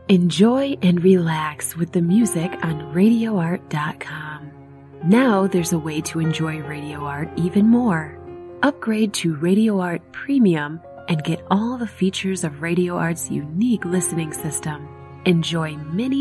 Enjoy and relax with the music on RadioArt.com. Now there's a way to enjoy Radio Art even more. Upgrade to Radio Art Premium and get all the features of Radio Art's unique listening system. Enjoy many